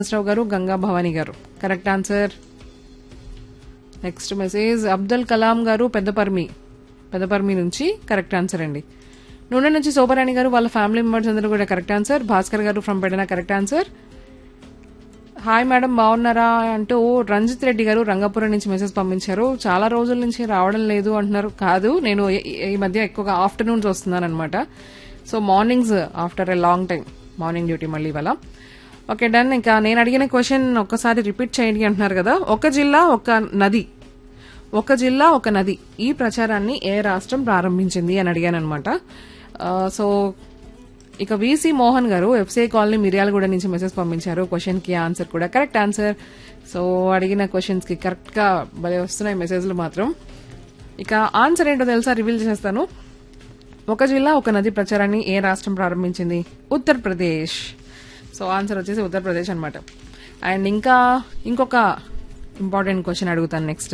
రావు గారు, గంగా భవానీ గారు. Correct answer. Next message Abdul Kalam గారు, పెద్దపర్మి నుంచి. కరెక్ట్ ఆన్సర్ అండి. నూనె నుంచి శోభరాణి గారు, వాళ్ళ ఫ్యామిలీ మెంబర్స్ అందరూ కూడా కరెక్ట్ ఆన్సర్. భాస్కర్ గారు from Pedana correct answer. Hi madam బాగున్నారా అంటూ రంజిత్ రెడ్డి గారు రంగాపురం నుంచి మెసేజ్ పంపించారు. చాలా రోజుల నుంచి రావడం లేదు అంటున్నారు. కాదు, నేను ఈ మధ్య ఎక్కువగా ఆఫ్టర్నూన్స్ వస్తున్నాను అనమాట. So mornings after a long time morning duty మళ్ళీ ఇవాళ. Okay done. ఇంకా నేను అడిగిన క్వశ్చన్ ఒక్కసారి రిపీట్ చేయండి అంటున్నారు కదా. ఒక జిల్లా ఒక నది ఈ ప్రచారాన్ని ఏ రాష్ట్రం ప్రారంభించింది అని అడిగాను అనమాట. సో ఇక విసి మోహన్ గారు ఎఫ్సీఐ కాలనీ మిర్యాలగూడ నుంచి మెసేజ్ పంపించారు. క్వశ్చన్ కి ఆన్సర్ కూడా కరెక్ట్ ఆన్సర్. సో అడిగిన క్వశ్చన్స్ కి కరెక్ట్ గా భలే వస్తున్నాయి మెసేజ్లు మాత్రం. ఇక ఆన్సర్ ఏంటో తెలుసా, రివీల్ చేస్తాను. ఒక జిల్లా ఒక నది ప్రచారాన్ని ఏ రాష్ట్రం ప్రారంభించింది? ఉత్తరప్రదేశ్. సో ఆన్సర్ వచ్చేసి ఉత్తరప్రదేశ్ అనమాట. అండ్ ఇంకొక ఇంపార్టెంట్ క్వశ్చన్ అడుగుతాను నెక్స్ట్.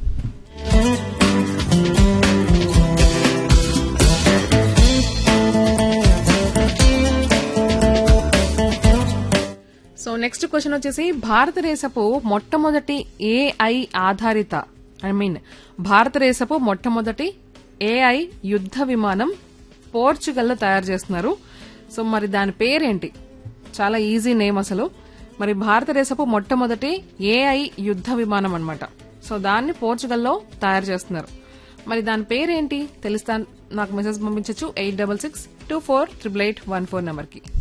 సో నెక్స్ట్ క్వశ్చన్ వచ్చేసి భారతదేశపు మొట్టమొదటి ఏఐ యుద్ధ విమానం పోర్చుగల్లో తయారు చేస్తున్నారు. సో మరి దాని పేరేంటి? చాలా ఈజీ నేమ్ అసలు. మరి భారతదేశపు మొట్టమొదటి ఏఐ యుద్ధ విమానం అన్నమాట. సో దాన్ని పోర్చుగల్లో తయారు చేస్తున్నారు. మరి దాని పేరేంటి తెలిస్తా నాకు మెసేజ్ పంపించచ్చు 8662488814 నెంబర్ కి.